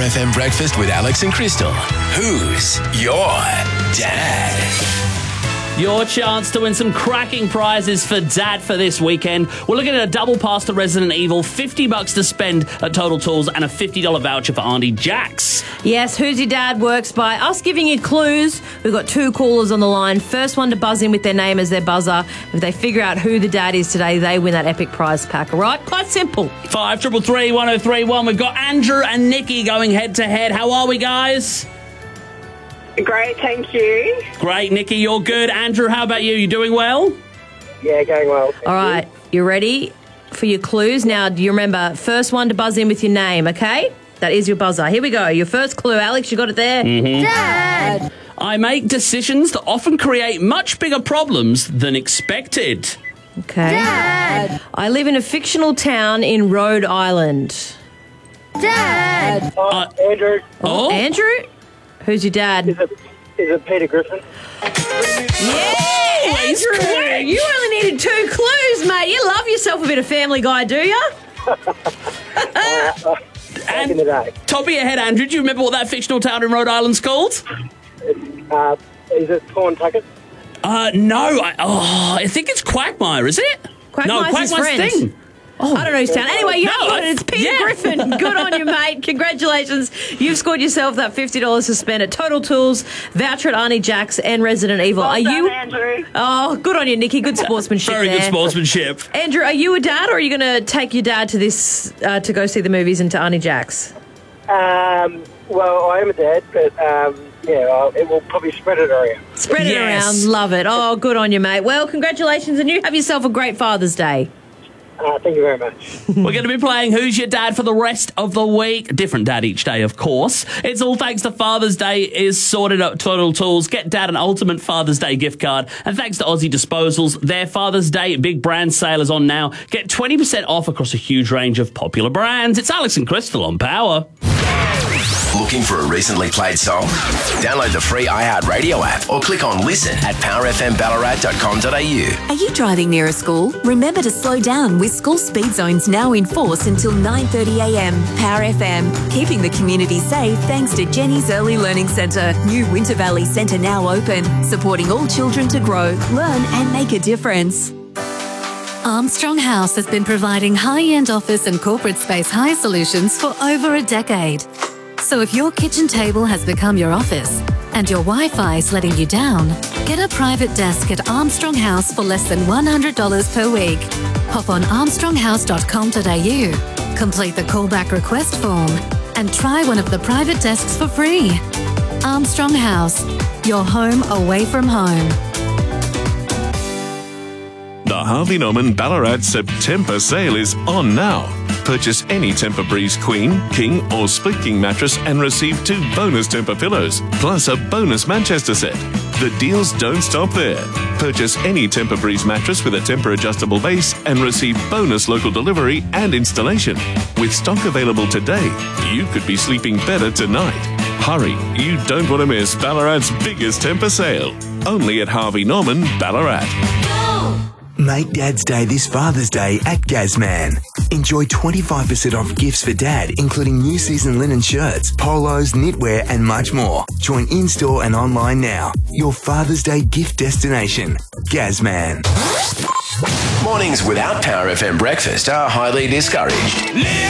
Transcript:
FM Breakfast with Alex and Crystal. Who's your dad? Your chance to win some cracking prizes for Dad for this weekend. We're looking at a double pass to Resident Evil, $50 to spend at Total Tools, and a $50 voucher for Auntie Jack's. Yes, Who's Your Dad works by us giving you clues. We've got 2 callers on the line. First one to buzz in with their name as their buzzer. If they figure out who the dad is today, they win that epic prize pack, all right? Quite simple. 533 1031. We've got Andrew and Nikki going head-to-head. How are we, guys? Great, thank you. Great, Nikki, you're good. Andrew, how about you? You doing well? Yeah, going well. All right, you ready for your clues? Now, do you remember, first one to buzz in with your name, okay? That is your buzzer. Here we go. Your first clue, Alex, you got it there? Mm-hmm. Dad! I make decisions that often create much bigger problems than expected. Okay. Dad! I live in a fictional town in Rhode Island. Dad! Andrew. Oh? Andrew? Who's your dad? Is it Peter Griffin? Yeah, he's Andrew, quick. you only needed 2 clues, mate. You love yourself a bit of Family Guy, do you? Back in the day. Top of your head, Andrew, do you remember what that fictional town in Rhode Island's called? Is it Pawtucket? No. I think it's Quagmire, is it? Quagmire's his friend. thing. Oh. I don't know his town. Anyway, you No, got it. It's Peter Griffin. Good on you, mate. Congratulations. You've scored yourself that $50 to spend at Total Tools, voucher at Auntie Jack's and Resident Evil. Well are done, you? Andrew. Oh, good on you, Nikki. Good sportsmanship. Very there. good sportsmanship. Andrew, are you a dad, or are you going to take your dad to this to go see the movies and to Auntie Jack's? Well, I am a dad, but it will probably spread it around. Spread it Yes. around. Love it. Oh, good on you, mate. Well, congratulations, and you have yourself a great Father's Day. Thank you very much. We're going to be playing Who's Your Dad for the rest of the week. Different dad each day, of course. It's all thanks to Father's Day is sorted at Total Tools. Get Dad an ultimate Father's Day gift card. And thanks to Aussie Disposals, their Father's Day big brand sale is on now. Get 20% off across a huge range of popular brands. It's Alex and Crystal on Power. Looking for a recently played song? Download the free iHeartRadio app or click on listen at powerfmballarat.com.au. Are you driving near a school? Remember to slow down with school speed zones now in force until 9:30am. Power FM, keeping the community safe thanks to Jenny's Early Learning Centre. New Winter Valley Centre now open, supporting all children to grow, learn and make a difference. Armstrong House has been providing high-end office and corporate space hire solutions for over a decade. So if your kitchen table has become your office and your Wi-Fi is letting you down, get a private desk at Armstrong House for less than $100 per week. Hop on armstronghouse.com.au, complete the callback request form, and try one of the private desks for free. Armstrong House, your home away from home. The Harvey Norman Ballarat September sale is on now. Purchase any Temper Breeze Queen, King or Split King mattress and receive 2 bonus Temper pillows, plus a bonus Manchester set. The deals don't stop there. Purchase any Temper Breeze mattress with a Temper adjustable base and receive bonus local delivery and installation. With stock available today, you could be sleeping better tonight. Hurry, you don't want to miss Ballarat's biggest Temper sale. Only at Harvey Norman, Ballarat. Make Dad's Day this Father's Day at Gazman. Enjoy 25% off gifts for Dad, including new season linen shirts, polos, knitwear and much more. Join in-store and online now. Your Father's Day gift destination. Gazman. Mornings without Power FM breakfast are highly discouraged.